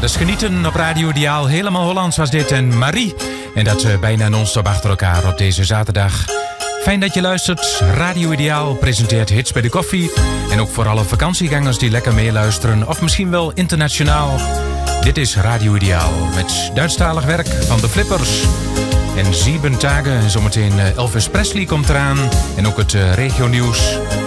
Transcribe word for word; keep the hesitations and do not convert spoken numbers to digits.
Dus genieten op Radio Ideaal. Helemaal Hollands was dit. En Marie. En dat uh, bijna non-stop achter elkaar op deze zaterdag. Fijn dat je luistert. Radio Ideaal presenteert hits bij de koffie. En ook voor alle vakantiegangers die lekker meeluisteren. Of misschien wel internationaal. Dit is Radio Ideaal. Met Duitsstalig werk van de Flippers. En Sieben Tage. En zometeen Elvis Presley komt eraan. En ook het uh, regionieuws.